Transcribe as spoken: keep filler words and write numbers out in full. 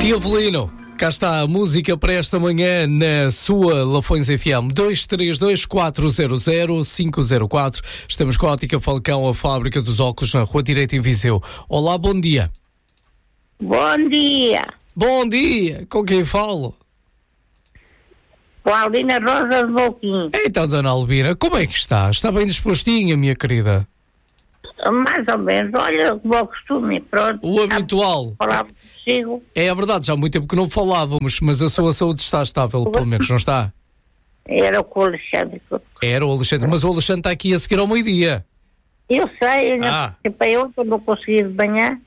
E Avelino, cá está a música para esta manhã na sua Lafões F M. dois três dois, quatro zero zero, cinco zero quatro. Estamos com a Ótica Falcão, a fábrica dos óculos na Rua Direita em Viseu. Olá, bom dia. Bom dia. Bom dia, com quem falo? Com a Albina Rosa de Boquim. Então, dona Albina, como é que está? Está bem dispostinha, minha querida? Mais ou menos, olha, como ao costume, pronto. O habitual. Falava consigo. É a verdade, já há muito tempo que não falávamos, mas a sua saúde está estável, pelo menos, não está? Era com o Alexandre. Era o Alexandre, mas o Alexandre está aqui a seguir ao meio-dia. Eu sei, eu Ah. já para eu, que eu não consegui de manhã.